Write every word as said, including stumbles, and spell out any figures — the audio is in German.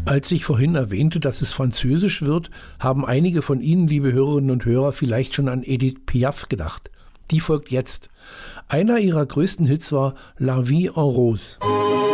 Als ich vorhin erwähnte, dass es französisch wird, haben einige von Ihnen, liebe Hörerinnen und Hörer, vielleicht schon an Edith Piaf gedacht. Die folgt jetzt. Einer ihrer größten Hits war La Vie en Rose.